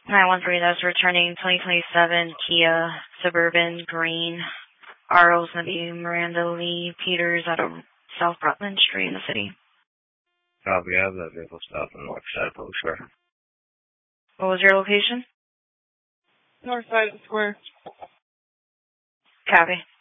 913, that's returning 2027 Kia Suburban Green. RO's going to be Miranda Lee Peters out of South Rutland Street in the city. Copy, I have that vehicle stopped on the north side of Public Square. What was your location? North side of the square. Copy.